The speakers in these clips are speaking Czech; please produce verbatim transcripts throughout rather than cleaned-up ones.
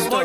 to.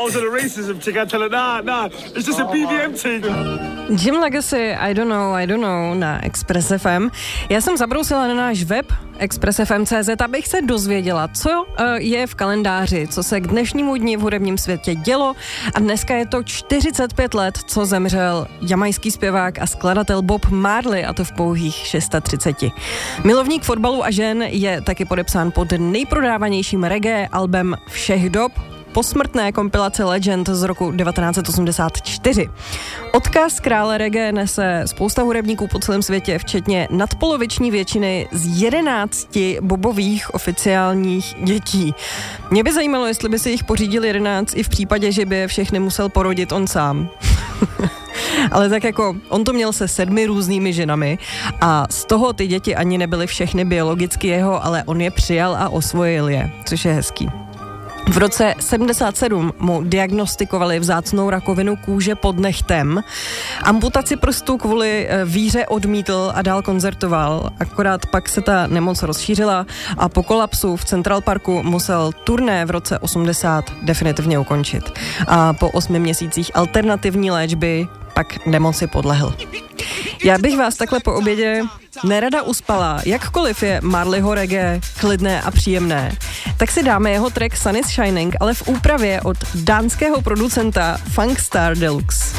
Jim Legacy, I don't know, I don't know, na Express F M. Já jsem zabrousila na náš web express f m tečka c z, abych se dozvěděla, co uh, je v kalendáři, co se k dnešnímu dni v hudebním světě dělo. A dneska je to čtyřicet pět let, co zemřel jamajský zpěvák a skladatel Bob Marley, a to v pouhých třiceti šesti. Milovník fotbalu a žen je taky podepsán pod nejprodávanějším reggae albem všech dob, posmrtné kompilace Legend z roku devatenáct set osmdesát čtyři. Odkaz krále reggae nese spousta hudebníků po celém světě, včetně nadpoloviční většiny z jedenácti bobových oficiálních dětí. Mě by zajímalo, jestli by si jich pořídil jedenáct i v případě, že by je všechny musel porodit on sám. Ale tak jako, on to měl se sedmi různými ženami a z toho ty děti ani nebyly všechny biologicky jeho, ale on je přijal a osvojil je, což je hezký. V roce sedmdesát sedm mu diagnostikovali vzácnou rakovinu kůže pod nehtem. Amputaci prstů kvůli víře odmítl a dál koncertoval. Akorát pak se ta nemoc rozšířila a po kolapsu v Central Parku musel turné v roce osmdesát definitivně ukončit. A po osmi měsících alternativní léčby pak nemoci podlehl. Já bych vás takhle po obědě nerada uspala, jakkoliv je Marleyho reggae klidné a příjemné, tak si dáme jeho track Sun is Shining, ale v úpravě od dánského producenta Funkstar Deluxe.